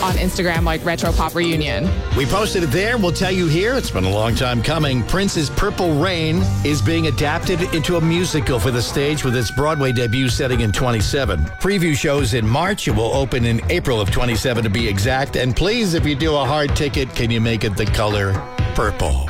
on Instagram, like Retro Pop Reunion. We posted it there. We'll tell you here. It's been a long time coming. Prince's Purple Rain is being adapted into a musical for the stage with its Broadway debut setting in 27. Preview shows in March. It will open in April of 27 to be exact. And please, if you do a hard ticket, can you make it the color purple?